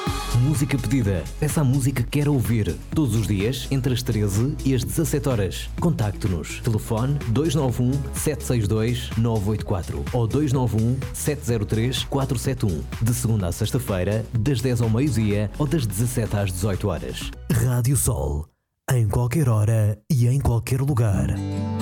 Música pedida. Peça a música que quer ouvir. Todos os dias, entre as 13 e as 17 horas. Contacte-nos. Telefone 291-762-984 ou 291-703-471. De segunda à sexta-feira, das 10 ao meio-dia ou das 17 às 18 horas. Rádio Sol. Em qualquer hora e em qualquer lugar.